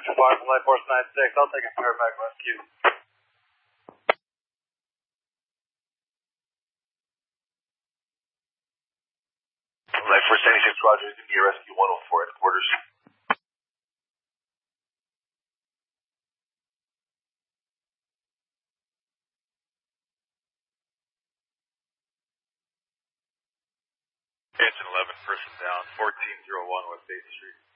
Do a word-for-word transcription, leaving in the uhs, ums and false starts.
not too far from Light Force nine six. I'll take a paramedic rescue. Light Force ninety-six, Roger. Give me a rescue one oh four headquarters. Engine eleven, person down, fourteen oh one West eighth Street.